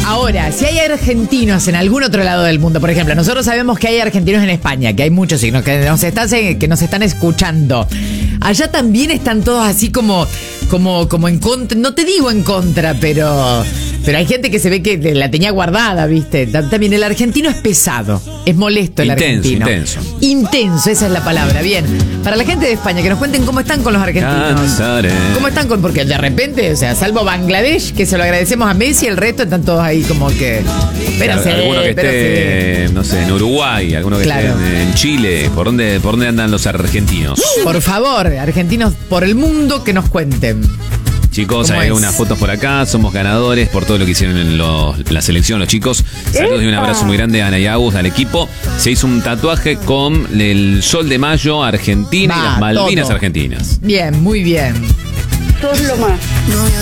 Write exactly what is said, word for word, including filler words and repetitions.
Ahora, si hay argentinos en algún otro lado del mundo, por ejemplo, nosotros sabemos que hay argentinos en España, que hay muchos signos que nos están, que nos están escuchando. Allá también están todos así como, como, como en contra, no te digo en contra, pero, pero hay gente que se ve que la tenía guardada, ¿viste? También el argentino es pesado, es molesto el intenso, argentino. Intenso, Intenso, esa es la palabra. Bien, para la gente de España, que nos cuenten cómo están con los argentinos. Cansaré. ¿Cómo están con? Porque de repente, o sea, salvo Bangladesh, que se lo agradecemos a Messi, el resto están todos ahí como que... Espérate, alguno que esté, no sé, en Uruguay, alguno que Claro. esté en, en Chile. ¿Por dónde, ¿Por dónde andan los argentinos? Por favor, argentinos por el mundo, que nos cuenten. Chicos, ¿Cómo hay es? unas fotos por acá, somos ganadores por todo lo que hicieron en los, la selección, los chicos. Saludos y un abrazo muy grande a Ana y Agus, al equipo. Se hizo un tatuaje con el Sol de Mayo Argentina Va, y las Malvinas todo. Argentinas. Bien, muy bien. Sos lo más.